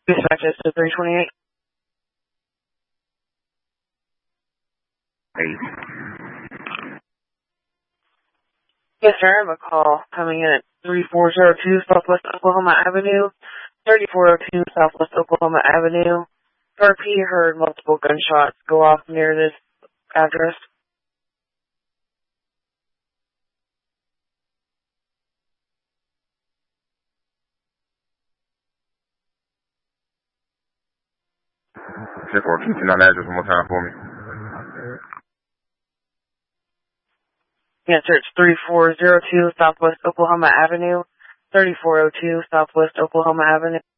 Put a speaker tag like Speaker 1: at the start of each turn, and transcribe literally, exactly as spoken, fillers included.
Speaker 1: Dispatch is to three twenty-eight.
Speaker 2: Eight.
Speaker 1: Yes, sir. I have a call coming in at three four zero two Southwest Oklahoma Avenue, thirty-four oh two Southwest Oklahoma Avenue. R P heard multiple gunshots go off near this address.
Speaker 2: Check or keep on that address one more time for me.
Speaker 1: Yes, sir. It's three four zero two Southwest Oklahoma Avenue, thirty-four oh two Southwest Oklahoma Avenue.